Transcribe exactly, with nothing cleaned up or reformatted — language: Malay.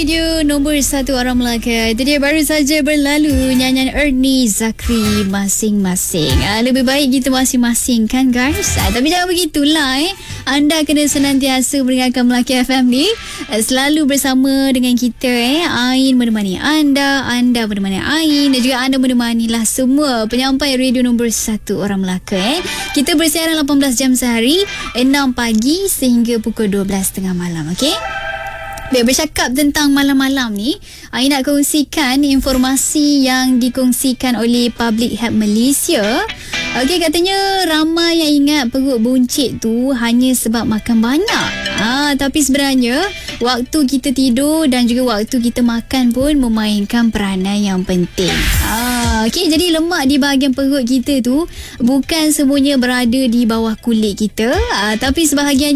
Radio nombor satu orang Melaka. Itu dia baru saja berlalu nyanyian Ernie Zakri Masing-Masing. Ah, lebih baik kita masing-masing kan guys. Ah, tapi jangan begitulah eh. Anda kena senantiasa mendengarkan Melaka F M ni. Ah, selalu bersama dengan kita eh. Ain menemani anda, anda menemani Ain dan juga anda menemanilah semua penyampai radio nombor satu orang Melaka eh. Kita bersiaran lapan belas jam sehari, enam pagi sehingga pukul dua belas tengah malam, okey? Baik, bercakap tentang malam-malam ni, Ain nak kongsikan informasi yang dikongsikan oleh Public Health Malaysia. Okey, katanya ramai yang ingat perut buncit tu hanya sebab makan banyak. Ah, tapi sebenarnya waktu kita tidur dan juga waktu kita makan pun memainkan peranan yang penting. Ah, okey, jadi lemak di bahagian perut kita tu bukan semuanya berada di bawah kulit kita, ah, tapi sebahagian